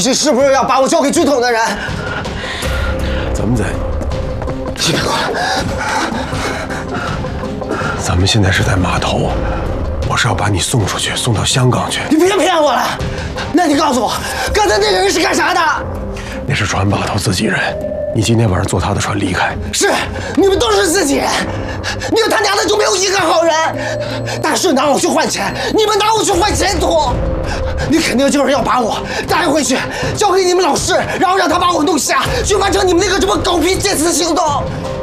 这是不是要把我交给军统的人？ 咱们在， 你别过来！ 咱们现在是在码头，我是要把你送出去，送到香港去。 你别骗我了！那你告诉我，刚才那个人是干啥的？ 那是船码头自己人，你今天晚上坐他的船离开。 是，你们都是自己人，你们他娘的就没有一个好人。大顺拿我去换钱，你们拿我去换前途。你肯定就是要把我带回去，交给你们老师，然后让他把我弄瞎，去完成你们那个什么狗屁借词行动。